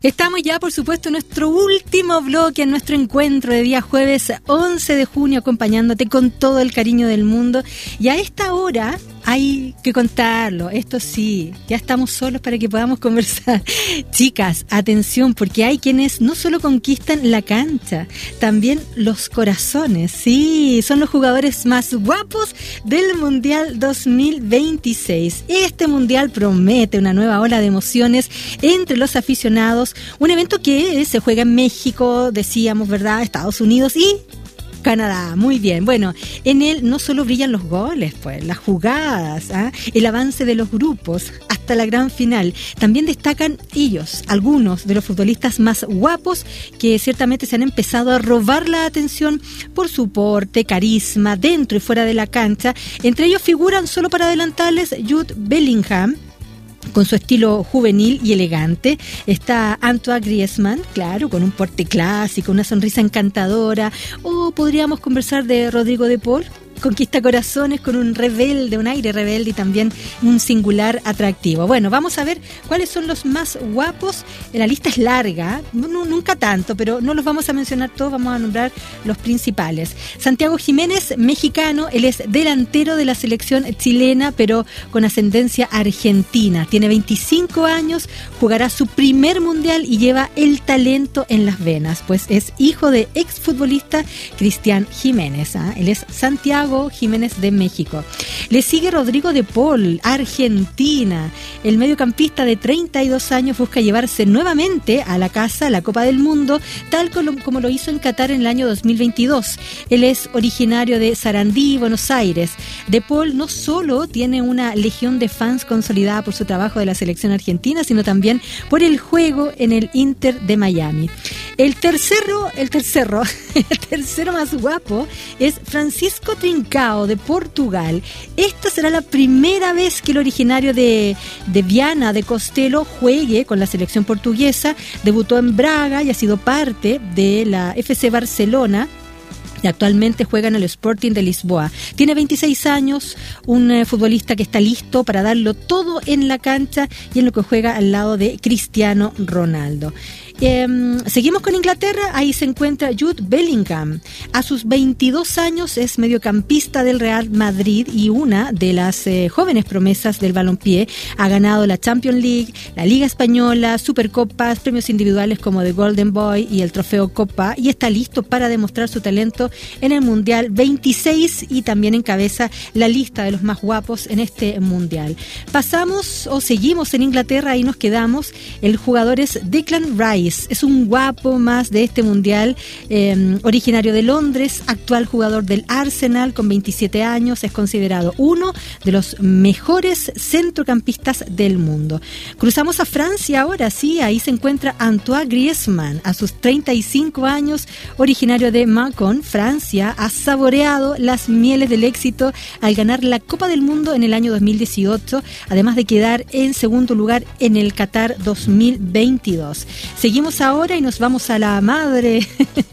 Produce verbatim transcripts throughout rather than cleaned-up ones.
Estamos ya, por supuesto, en nuestro último bloque, en nuestro encuentro de día jueves once de junio, acompañándote con todo el cariño del mundo. Y a esta hora hay que contarlo, esto sí, ya estamos solos para que podamos conversar. Chicas, atención, porque hay quienes no solo conquistan la cancha, también los corazones. Sí, son los jugadores más guapos del Mundial dos mil veintiséis. Este Mundial promete una nueva ola de emociones entre los aficionados. Un evento que se juega en México, decíamos, ¿verdad? Estados Unidos y Canadá. Muy bien. Bueno, en él no solo brillan los goles, pues, las jugadas, ¿eh? el avance de los grupos hasta la gran final. También destacan ellos, algunos de los futbolistas más guapos que ciertamente se han empezado a robar la atención por su porte, carisma, dentro y fuera de la cancha. Entre ellos figuran, solo para adelantarles, Jude Bellingham, con su estilo juvenil y elegante. Está Antoine Griezmann, claro, con un porte clásico, una sonrisa encantadora. O podríamos conversar de Rodrigo de Paul, conquista corazones con un rebelde, un aire rebelde y también un singular atractivo. Bueno, vamos a ver cuáles son los más guapos. La lista es larga, no, nunca tanto, pero no los vamos a mencionar todos, vamos a nombrar los principales. Santiago Jiménez, mexicano, él es delantero de la selección chilena, pero con ascendencia argentina. Tiene veinticinco años, jugará su primer mundial y lleva el talento en las venas, pues es hijo de exfutbolista Cristian Jiménez. ¿eh? Él es Santiago Jiménez de México. Le sigue Rodrigo de Paul, Argentina. El mediocampista de treinta y dos años busca llevarse nuevamente a la casa la Copa del Mundo, tal como, como lo hizo en Qatar en el año dos mil veintidós. Él es originario de Sarandí, Buenos Aires. De Paul no solo tiene una legión de fans consolidada por su trabajo de la selección argentina, sino también por el juego en el Inter de Miami. El tercero, el tercero, el tercero más guapo es Francisco Trincao, de Portugal. Esta será la primera vez que el originario de, de Viana de Costelo juegue con la selección portuguesa. Debutó en Braga y ha sido parte de la F C Barcelona. Y actualmente juega en el Sporting de Lisboa. Tiene veintiséis años, un eh, futbolista que está listo para darlo todo en la cancha y en lo que juega al lado de Cristiano Ronaldo. Eh, seguimos con Inglaterra, ahí se encuentra Jude Bellingham. A sus veintidós años es mediocampista del Real Madrid y una de las eh, jóvenes promesas del balompié. Ha ganado la Champions League, la Liga Española, Supercopas, premios individuales como The Golden Boy y el Trofeo Copa, y está listo para demostrar su talento en el Mundial veintiséis y también encabeza la lista de los más guapos en este Mundial. Pasamos o seguimos en Inglaterra y nos quedamos. El jugador es Declan Rice. Es un guapo más de este Mundial, eh, originario de Londres, actual jugador del Arsenal con veintisiete años, es considerado uno de los mejores centrocampistas del mundo. Cruzamos a Francia ahora, sí, ahí se encuentra Antoine Griezmann, a sus treinta y cinco años, originario de Macon, Francia, ha saboreado las mieles del éxito al ganar la Copa del Mundo en el año dos mil dieciocho, además de quedar en segundo lugar en el Qatar dos mil veintidós. Seguimos ahora y nos vamos a la madre,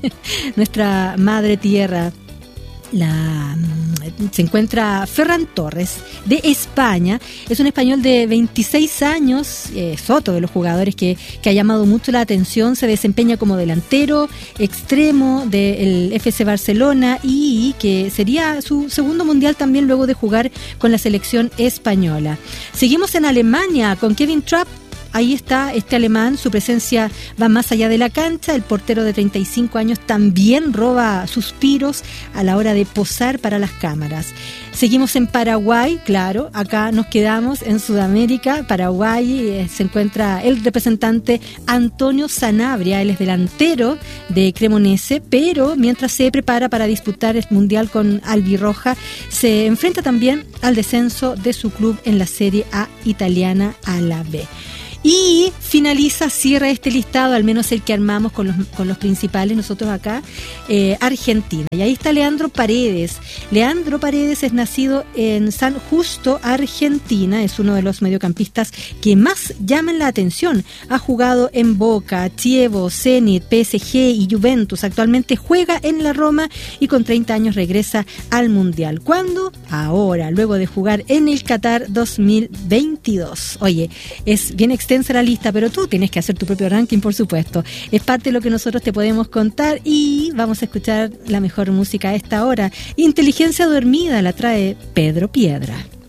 nuestra madre tierra. La, se encuentra Ferran Torres, de España. Es un español de veintiséis años, es otro de los jugadores que, que ha llamado mucho la atención. Se desempeña como delantero extremo del F C Barcelona y que sería su segundo mundial también luego de jugar con la selección española. Seguimos en Alemania con Kevin Trapp. Ahí está este alemán, su presencia va más allá de la cancha. El portero de treinta y cinco años también roba suspiros a la hora de posar para las cámaras. Seguimos en Paraguay, claro, acá nos quedamos en Sudamérica. Paraguay, eh, se encuentra el representante Antonio Sanabria, él es delantero de Cremonese, pero mientras se prepara para disputar el Mundial con Albirroja, se enfrenta también al descenso de su club en la Serie A italiana, a la B. Y finaliza, cierra este listado, al menos el que armamos con los, con los principales nosotros acá, eh, Argentina. Y ahí está Leandro Paredes. Leandro Paredes es nacido en San Justo, Argentina. Es uno de los mediocampistas que más llaman la atención. Ha jugado en Boca, Chievo, Zenit, P S G y Juventus. Actualmente juega en la Roma y con treinta años regresa al Mundial. ¿Cuándo? Ahora, luego de jugar en el Qatar dos mil veintidós. Oye, es bien extraño extensa la lista, pero tú tienes que hacer tu propio ranking, por supuesto. Es parte de lo que nosotros te podemos contar y vamos a escuchar la mejor música a esta hora. Inteligencia Dormida la trae Pedro Piedra.